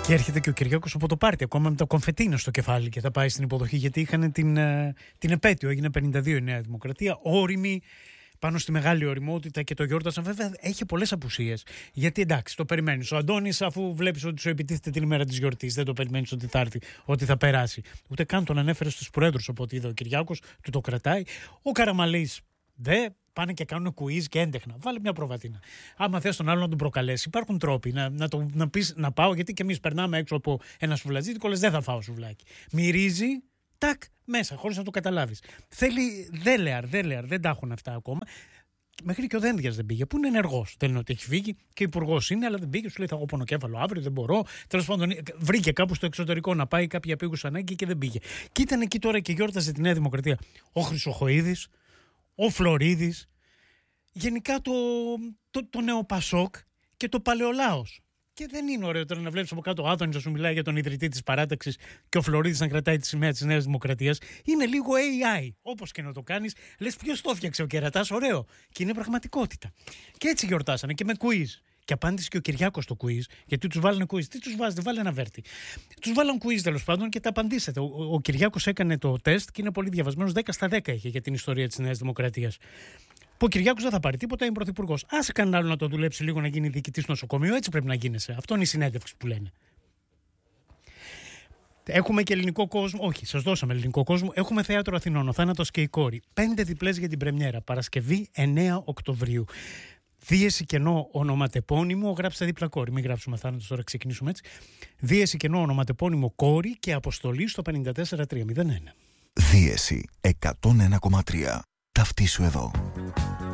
Και έρχεται και ο Κυριάκος από το πάρτι, ακόμα με τα κομφετίνα στο κεφάλι, και θα πάει στην υποδοχή, γιατί είχαν την επέτειο. Έγινε 52 η Νέα Δημοκρατία, όριμη, πάνω στη μεγάλη ωριμότητα, και το γιόρτασαν. Βέβαια έχει πολλές απουσίες. Γιατί εντάξει, το περιμένεις. Ο Αντώνης, αφού βλέπεις ότι σου επιτίθεται την ημέρα της γιορτής, δεν το περιμένεις ότι θα έρθει, ότι θα περάσει. Ούτε καν τον ανέφερε στους προέδρους, από ό,τι είδε ο Κυριάκος, του το κρατάει. Ο Καραμανλής πάνε και κάνουν quiz και έντεχνα. Βάλε μια προβατίνα. Άμα θες τον άλλο να τον προκαλέσει, υπάρχουν τρόποι να πεις να πάω, γιατί και εμείς περνάμε έξω από ένα σουβλατζίδικο, λες δεν θα φάω σουβλάκι. Μυρίζει, τάκ, μέσα, χωρίς να το καταλάβεις. Θέλει δέλεαρ, δεν τα έχουν αυτά ακόμα. Μέχρι και ο Δένδιας δεν πήγε, που είναι ενεργός. Δεν είναι ότι έχει φύγει, και υπουργός είναι, αλλά δεν πήγε. Σου λέει: θα έχω πονοκέφαλο αύριο, δεν μπορώ. Τέλος πάντων, βρήκε κάπου στο εξωτερικό να πάει, κάποια επίγουσα ανάγκη, και δεν πήγε. Και ήταν εκεί τώρα και γιόρταζε τη Νέα Δημοκρατία ο Χρυσοχοΐδης, ο Φλωρίδης, γενικά το νεοπασόκ και το παλαιολάος. Και δεν είναι ωραίο τώρα να βλέπεις από κάτω ο Άδωνης να σου μιλάει για τον ιδρυτή της παράταξης και ο Φλωρίδης να κρατάει τη σημαία της Νέας Δημοκρατίας. Είναι λίγο AI. Όπως και να το κάνεις, λες ποιος το έφτιαξε ο κερατάς, ωραίο. Και είναι πραγματικότητα. Και έτσι γιορτάσανε, και με quiz. Και απάντησε και ο Κυριάκος στο quiz, γιατί τους βάλανε quiz. Τι τους βάζετε, βάλε ένα βέρτι. Τους βάλαν quiz τέλος πάντων και τα απαντήσατε. Ο Κυριάκος έκανε το τεστ και είναι πολύ διαβασμένος, 10 στα 10 είχε για την ιστορία της Νέας Δημοκρατίας. Που ο Κυριάκος δεν θα πάρει τίποτα, είναι πρωθυπουργός. Άσε κανέναν άλλο να το δουλέψει λίγο, να γίνει διοικητής στο νοσοκομείο, έτσι πρέπει να γίνεσαι. Αυτό είναι η συνέντευξη που λένε. Έχουμε και ελληνικό κόσμο. Όχι, σας δώσαμε ελληνικό κόσμο. Έχουμε θέατρο Αθηνών, ο Θάνατος και η κόρη. 5 διπλές για την πρεμιέρα. Παρασκευή 9 Οκτωβρίου. Δίεση κενό ονοματεπώνυμο, γράψτε δίπλα κόρη. Μην γράψουμε Θάνατος τώρα, ξεκινήσουμε έτσι. Δίεση κενό ονοματεπώνυμο κόρη και αποστολή στο 54301. Δίεση 101,3. Ταυτίσου εδώ.